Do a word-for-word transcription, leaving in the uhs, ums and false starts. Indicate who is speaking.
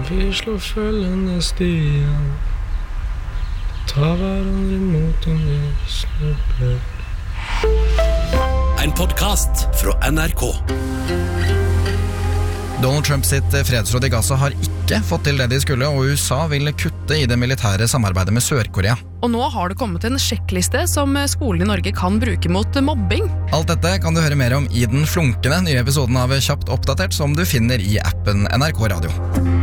Speaker 1: vi slår følgende stier, tar hverandre imot om vi snubler.
Speaker 2: En podcast fra N R K.
Speaker 3: Donald Trump sitt fredsråd i Gaza har ikke fått til det de skulle, og U S A vil kutte i det militære samarbeidet med Sør-Korea.
Speaker 4: Og nå har det kommet en sjekkliste som skolen i Norge kan bruke mot mobbing.
Speaker 3: Alt dette kan du høre mer om i den flunkende nye episoden av Kjapt oppdatert, som du finner i appen N R K Radio.